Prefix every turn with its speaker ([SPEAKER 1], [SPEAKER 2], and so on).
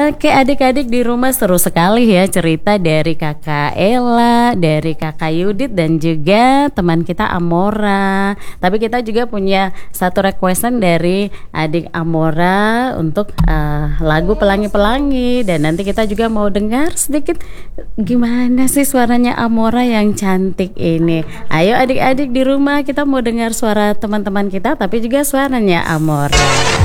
[SPEAKER 1] Oke, adik-adik di rumah seru sekali ya cerita dari Kakak Ella, dari Kakak Yudit dan juga teman kita Amora. Tapi kita juga punya satu requestan dari adik Amora untuk lagu Pelangi-Pelangi, dan nanti kita juga mau dengar sedikit gimana sih suaranya Amora yang cantik ini. Ayo adik-adik di rumah, kita mau dengar suara teman-teman kita tapi juga suaranya Amora.